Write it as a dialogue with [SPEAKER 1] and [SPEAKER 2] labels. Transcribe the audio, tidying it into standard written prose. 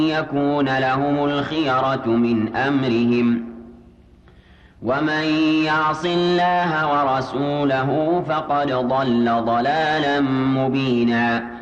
[SPEAKER 1] يكون لهم الخيرة من أمرهم ومن يعص الله ورسوله فقد ضل ضلالا مبينا